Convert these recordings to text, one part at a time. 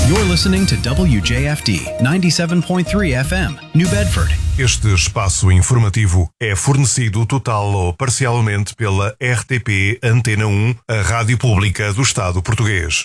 You're listening to WJFD 97.3 FM, New Bedford. Este espaço informativo é fornecido total ou parcialmente pela RTP Antena 1, a rádio pública do Estado português.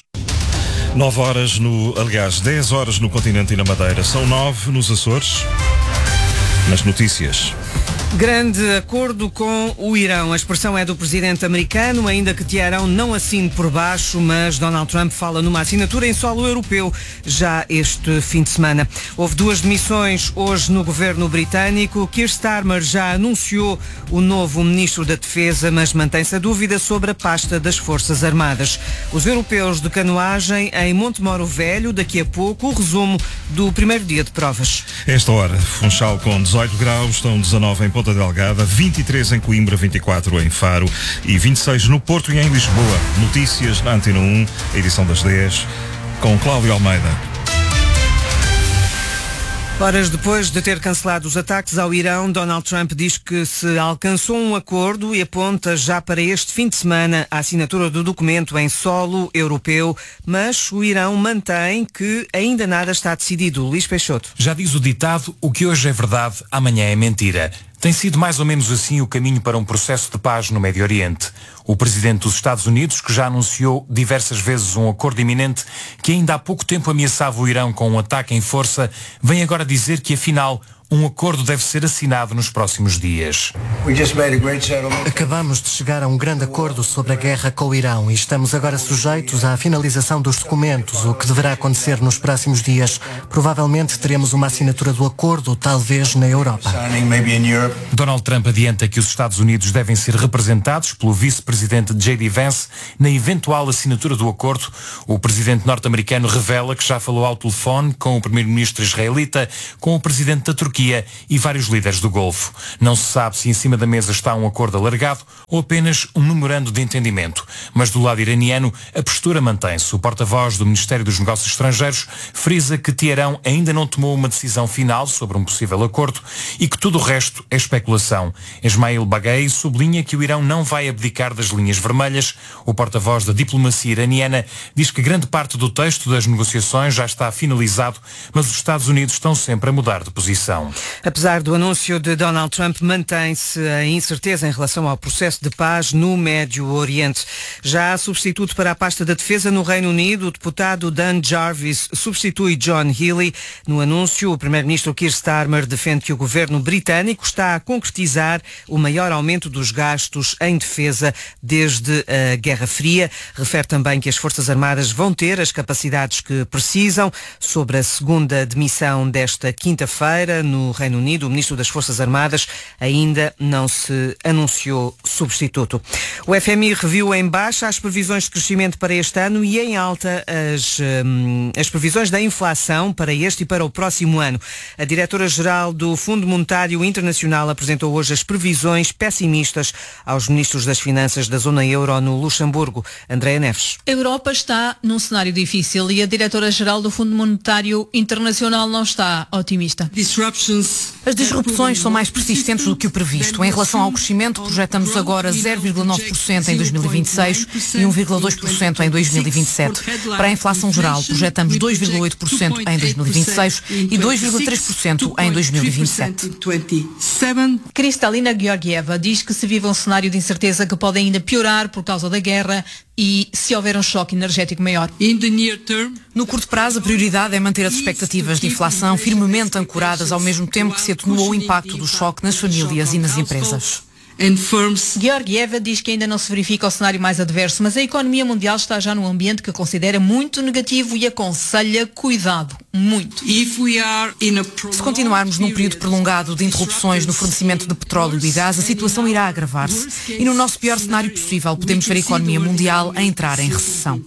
10 horas no continente e na Madeira. São 9 nos Açores. Nas notícias. Grande acordo com o Irão. A expressão é do presidente americano, ainda que Teherão não assine por baixo, mas Donald Trump fala numa assinatura em solo europeu já este fim de semana. Houve 2 demissões hoje no governo britânico. Keir Starmer já anunciou o novo ministro da Defesa, mas mantém-se a dúvida sobre a pasta das Forças Armadas. Os europeus de canoagem em Montemoro Velho, daqui a pouco, o resumo do primeiro dia de provas. Esta hora, Funchal com 18 graus, estão 19 em Ponta Delgada, 23 em Coimbra, 24 em Faro e 26 no Porto e em Lisboa. Notícias na Antena 1, edição das 10, com Cláudio Almeida. Horas depois de ter cancelado os ataques ao Irão, Donald Trump diz que se alcançou um acordo e aponta já para este fim de semana a assinatura do documento em solo europeu, mas o Irão mantém que ainda nada está decidido. Luís Peixoto. Já diz o ditado, o que hoje é verdade, amanhã é mentira. Tem sido mais ou menos assim o caminho para um processo de paz no Médio Oriente. O presidente dos Estados Unidos, que já anunciou diversas vezes um acordo iminente que ainda há pouco tempo ameaçava o Irão com um ataque em força, vem agora dizer que, afinal, um acordo deve ser assinado nos próximos dias. Acabamos de chegar a um grande acordo sobre a guerra com o Irão e estamos agora sujeitos à finalização dos documentos, o que deverá acontecer nos próximos dias. Provavelmente teremos uma assinatura do acordo, talvez na Europa. Donald Trump adianta que os Estados Unidos devem ser representados pelo vice-presidente J.D. Vance na eventual assinatura do acordo. O presidente norte-americano revela que já falou ao telefone com o primeiro-ministro israelita, com o presidente da Turquia e vários líderes do Golfo. Não se sabe se em cima da mesa está um acordo alargado ou apenas um memorando de entendimento. Mas do lado iraniano, a postura mantém-se. O porta-voz do Ministério dos Negócios Estrangeiros frisa que Teherão ainda não tomou uma decisão final sobre um possível acordo e que tudo o resto é especulação. Ismail Baghei sublinha que o Irão não vai abdicar das linhas vermelhas. O porta-voz da diplomacia iraniana diz que grande parte do texto das negociações já está finalizado, mas os Estados Unidos estão sempre a mudar de posição. Apesar do anúncio de Donald Trump, mantém-se a incerteza em relação ao processo de paz no Médio Oriente. Já há substituto para a pasta da Defesa no Reino Unido. O deputado Dan Jarvis substitui John Healey. No anúncio, o primeiro-ministro Keir Starmer defende que o governo britânico está a concretizar o maior aumento dos gastos em defesa desde a Guerra Fria. Refere também que as Forças Armadas vão ter as capacidades que precisam. Sobre a segunda demissão desta quinta-feira, no Reino Unido, o ministro das Forças Armadas ainda não se anunciou substituto. O FMI reviu em baixa as previsões de crescimento para este ano e em alta as previsões da inflação para este e para o próximo ano. A diretora-geral do Fundo Monetário Internacional apresentou hoje as previsões pessimistas aos ministros das Finanças da zona euro no Luxemburgo. Andréa Neves. A Europa está num cenário difícil e a diretora-geral do Fundo Monetário Internacional não está otimista. As disrupções são mais persistentes do que o previsto. Em relação ao crescimento, projetamos agora 0,9% em 2026 e 1,2% em 2027. Para a inflação geral, projetamos 2,8% em 2026 e 2,3% em 2027. Kristalina Georgieva diz que se vive um cenário de incerteza que pode ainda piorar por causa da guerra e se houver um choque energético maior. No curto prazo, a prioridade é manter as expectativas de inflação firmemente ancoradas, ao mesmo tempo que se atenua o impacto do choque nas famílias e nas empresas. Georgieva diz que ainda não se verifica o cenário mais adverso, mas a economia mundial está já num ambiente que considera muito negativo e aconselha cuidado, muito. Se continuarmos num período prolongado de interrupções no fornecimento de petróleo e gás, a situação irá agravar-se e no nosso pior cenário possível podemos ver a economia mundial a entrar em recessão.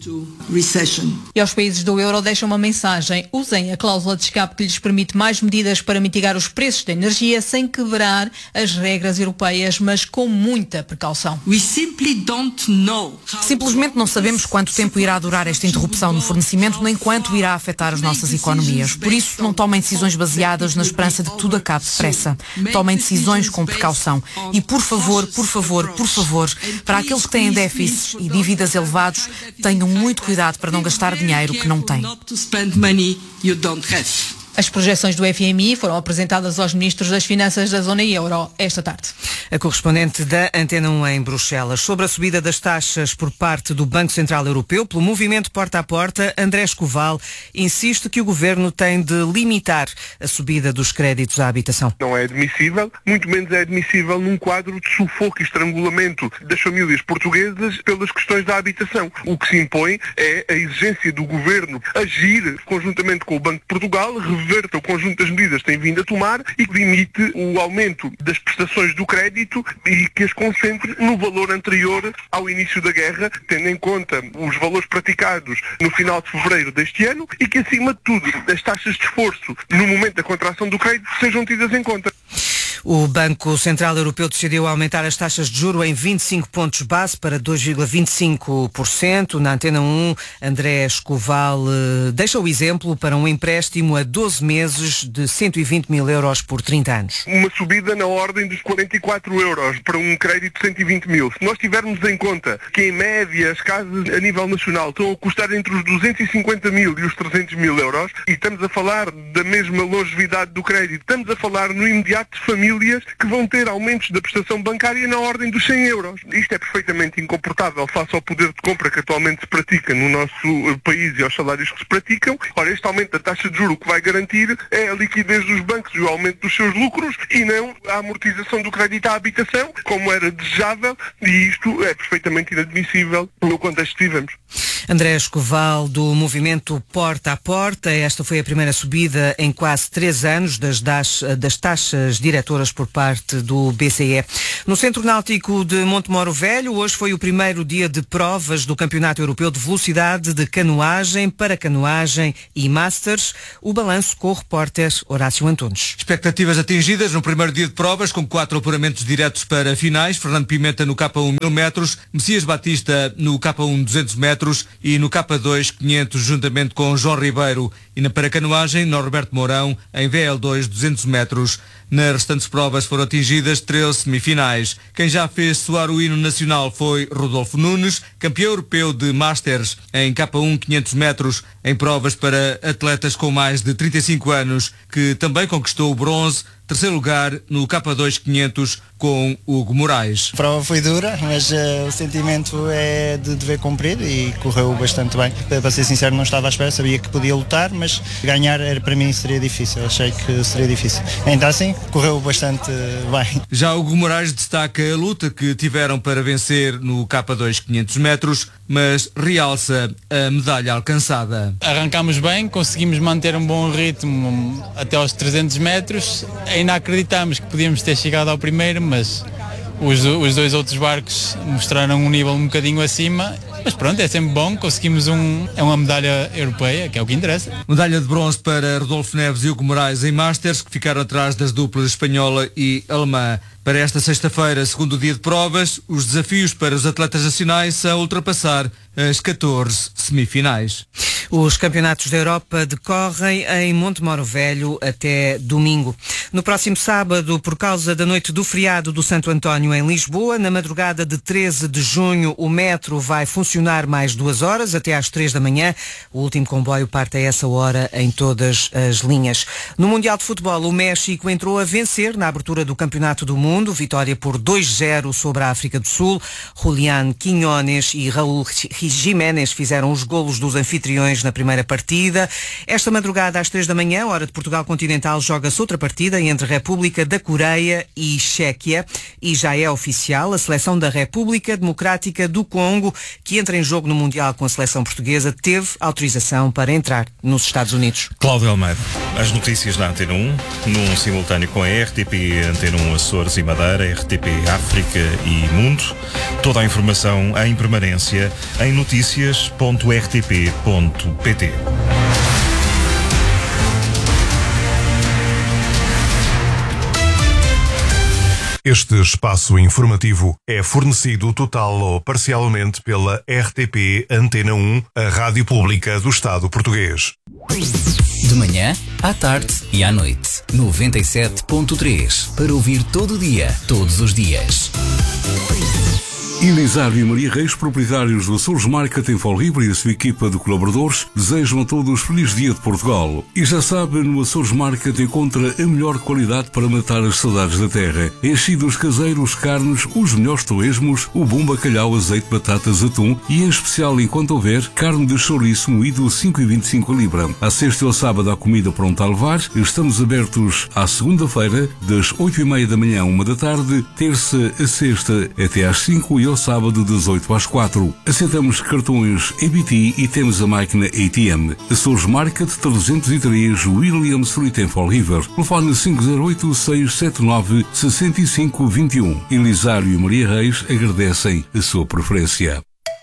E aos países do euro deixam uma mensagem: usem a cláusula de escape que lhes permite mais medidas para mitigar os preços da energia sem quebrar as regras europeias, mas mas com muita precaução. Simplesmente não sabemos quanto tempo irá durar esta interrupção no fornecimento, nem quanto irá afetar as nossas economias. Por isso, não tomem decisões baseadas na esperança de que tudo acabe depressa. Tomem decisões com precaução. E por favor, para aqueles que têm déficits e dívidas elevados, tenham muito cuidado para não gastar dinheiro que não têm. As projeções do FMI foram apresentadas aos ministros das Finanças da Zona Euro esta tarde. A correspondente da Antena 1 em Bruxelas. Sobre a subida das taxas por parte do Banco Central Europeu, pelo movimento Porta a Porta, André Escoval insiste que o Governo tem de limitar a subida dos créditos à habitação. Não é admissível, muito menos é admissível num quadro de sufoco e estrangulamento das famílias portuguesas pelas questões da habitação. O que se impõe é a exigência do Governo agir conjuntamente com o Banco de Portugal, reverta o conjunto das medidas que tem vindo a tomar e que limite o aumento das prestações do crédito e que as concentre no valor anterior ao início da guerra, tendo em conta os valores praticados no final de fevereiro deste ano e que, acima de tudo, as taxas de esforço no momento da contração do crédito sejam tidas em conta. O Banco Central Europeu decidiu aumentar as taxas de juros em 25 pontos base para 2,25%. Na Antena 1, André Escoval deixa o exemplo para um empréstimo a 12 meses de 120 mil euros por 30 anos. Uma subida na ordem dos 44 euros para um crédito de 120 mil. Se nós tivermos em conta que, em média, as casas a nível nacional estão a custar entre os 250 mil e os 300 mil euros, e estamos a falar da mesma longevidade do crédito, estamos a falar no imediato de famílias que vão ter aumentos da prestação bancária na ordem dos 100 euros. Isto é perfeitamente incomportável face ao poder de compra que atualmente se pratica no nosso país e aos salários que se praticam. Ora, este aumento da taxa de juros o que vai garantir é a liquidez dos bancos e o aumento dos seus lucros e não a amortização do crédito à habitação, como era desejável, e isto é perfeitamente inadmissível no contexto que vivemos. André Escoval, do movimento Porta a Porta. Esta foi a primeira subida em quase 3 anos das taxas diretoras por parte do BCE. No Centro Náutico de Montemoro Velho, hoje foi o primeiro dia de provas do Campeonato Europeu de Velocidade de Canoagem, Paracanoagem e Masters. O balanço com o repórter Horácio Antunes. Expectativas atingidas no primeiro dia de provas, com 4 apuramentos diretos para finais. Fernando Pimenta no K1 1000 metros, Messias Batista no K1 200 metros e no K2 500, juntamente com João Ribeiro. E na Paracanoagem, Norberto Mourão em VL2 200 metros. Nas restantes provas foram atingidas 13 semifinais. Quem já fez soar o hino nacional foi Rodolfo Nunes, campeão europeu de Masters em K1 500 metros, em provas para atletas com mais de 35 anos, que também conquistou o bronze. Terceiro lugar no K2 500 com Hugo Moraes. A prova foi dura, mas o sentimento é de dever cumprir e correu bastante bem. Para ser sincero, não estava à espera, sabia que podia lutar, mas ganhar para mim seria difícil, achei que seria difícil. Ainda assim, correu bastante bem. Já Hugo Moraes destaca a luta que tiveram para vencer no K2 500 metros, mas realça a medalha alcançada. Arrancámos bem, conseguimos manter um bom ritmo até aos 300 metros. Ainda acreditámos que podíamos ter chegado ao primeiro, mas os dois outros barcos mostraram um nível um bocadinho acima. Mas pronto, é sempre bom, conseguimos uma medalha europeia, que é o que interessa. Medalha de bronze para Rodolfo Neves e Hugo Moraes em Masters, que ficaram atrás das duplas espanhola e alemã. Para esta sexta-feira, segundo dia de provas, os desafios para os atletas nacionais são ultrapassar as 14 semifinais. Os campeonatos da Europa decorrem em Montemoro Velho até domingo. No próximo sábado, por causa da noite do feriado do Santo António em Lisboa, na madrugada de 13 de junho, o metro vai funcionar mais 2 horas, até às 3 da manhã. O último comboio parte a essa hora em todas as linhas. No Mundial de Futebol, o México entrou a vencer na abertura do Campeonato do Mundo. Vitória por 2-0 sobre a África do Sul. Julián Quiñones e Raúl Jiménez fizeram os golos dos anfitriões na primeira partida. Esta madrugada, às 3 da manhã, hora de Portugal Continental, joga-se outra partida entre República da Coreia e Chequia. E já é oficial, a seleção da República Democrática do Congo, que entra em jogo no Mundial com a seleção portuguesa, teve autorização para entrar nos Estados Unidos. Cláudio Almeida, as notícias na Antena 1, num simultâneo com a RTP Antena 1 Açores e Madeira, RTP África e Mundo. Toda a informação em permanência em noticias.rtp.pt. Este espaço informativo é fornecido total ou parcialmente pela RTP Antena 1, a rádio pública do Estado português. De manhã, à tarde e à noite. 97.3. Para ouvir todo o dia, todos os dias. Elisário e Maria Reis, proprietários do Açores Market em Folribre e a sua equipa de colaboradores, desejam a todos feliz dia de Portugal. E já sabe, no Açores Market encontra a melhor qualidade para matar as saudades da terra. Enchidos caseiros, carnes, os melhores torresmos, o bom bacalhau, azeite, batatas, atum e, em especial, enquanto houver, carne de chouriço moído 5,25 a libra. À sexta e ao sábado há comida pronta a levar. Estamos abertos à segunda-feira, das 8h30 da manhã à 1 da tarde, terça a sexta até às 5 e ao sábado das 8 às 4. Aceitamos cartões EBT e temos a máquina ATM. Açores Market 303 William Street em Fall River. Telefone 508-679-6521. Elisário e Maria Reis agradecem a sua preferência.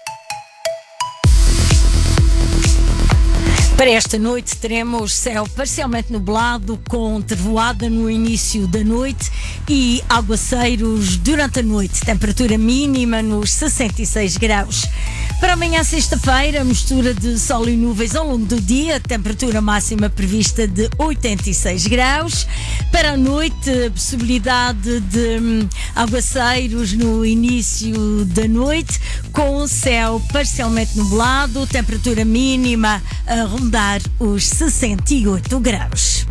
Para esta noite teremos céu parcialmente nublado, com trevoada no início da noite e aguaceiros durante a noite. Temperatura mínima nos 66 graus. Para amanhã, sexta-feira, mistura de sol e nuvens ao longo do dia. Temperatura máxima prevista de 86 graus. Para a noite, possibilidade de aguaceiros no início da noite, com céu parcialmente nublado. Temperatura mínima a rondar os 68 graus.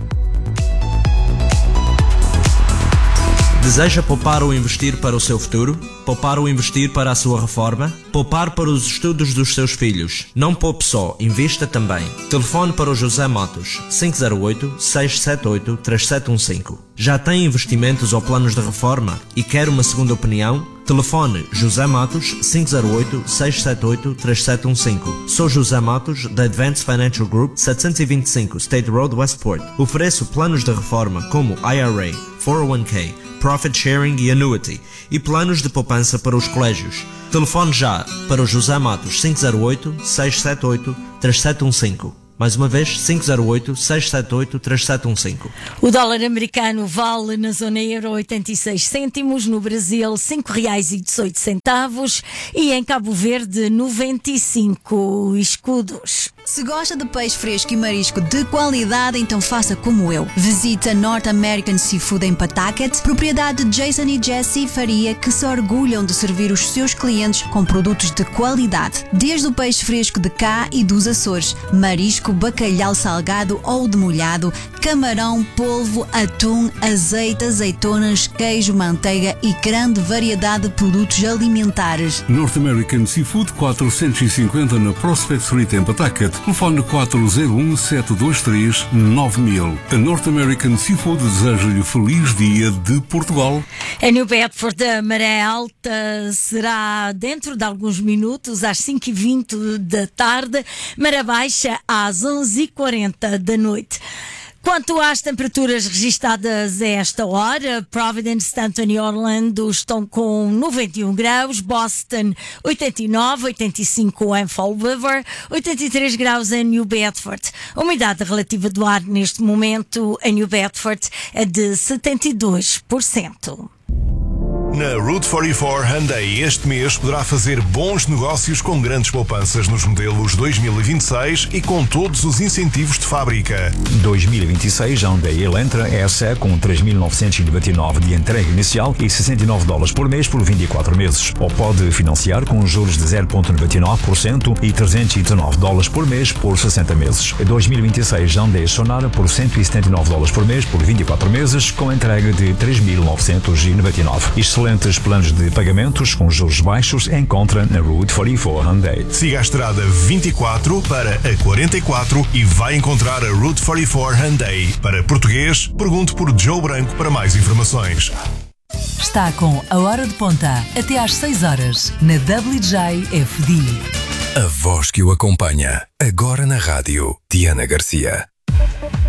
Deseja poupar ou investir para o seu futuro? Poupar ou investir para a sua reforma? Poupar para os estudos dos seus filhos? Não poupe só, invista também. Telefone para o José Matos, 508-678-3715. Já tem investimentos ou planos de reforma e quer uma segunda opinião? Telefone José Matos 508-678-3715. Sou José Matos, da Advanced Financial Group, 725 State Road, Westport. Ofereço planos de reforma como IRA, 401k, Profit Sharing e Annuity e planos de poupança para os colégios. Telefone já para o José Matos 508-678-3715. Mais uma vez, 508-678-3715. O dólar americano vale na zona euro 86 cêntimos, no Brasil R$5,18 e em Cabo Verde 95 escudos. Se gosta de peixe fresco e marisco de qualidade, então faça como eu. Visita North American Seafood em Pawtucket, propriedade de Jason e Jessie Faria, que se orgulham de servir os seus clientes com produtos de qualidade. Desde o peixe fresco de cá e dos Açores, marisco, bacalhau salgado ou demolhado, camarão, polvo, atum, azeite, azeitonas, queijo, manteiga e grande variedade de produtos alimentares. North American Seafood 450 na Prospect Street em Pawtucket. Telefone 401-723-9000. A North American Seafood deseja-lhe feliz dia de Portugal. Em New Bedford, a maré alta será dentro de alguns minutos, às 5h20 da tarde, maré baixa às 11h40 da noite. Quanto às temperaturas registadas a esta hora, Providence, Stanton e Orlando estão com 91 graus, Boston 89, 85 em Fall River, 83 graus em New Bedford. A umidade relativa do ar neste momento em New Bedford é de 72%. Na Route 44 Hyundai este mês poderá fazer bons negócios com grandes poupanças nos modelos 2026 e com todos os incentivos de fábrica. 2026 Hyundai Elantra SE com 3.999 de entrega inicial e $69 por mês por 24 meses. Ou pode financiar com juros de 0,99% e $319 por mês por 60 meses. 2026 Hyundai Sonara por $179 por mês por 24 meses com entrega de 3.999. Excelentes planos de pagamentos com juros baixos encontra na Route 44 Hyundai. Siga a estrada 24 para a 44 e vai encontrar a Route 44 Hyundai. Para português, pergunte por Joe Branco para mais informações. Está com a Hora de Ponta até às 6 horas na WJFD. A voz que o acompanha agora na rádio, Diana Garcia.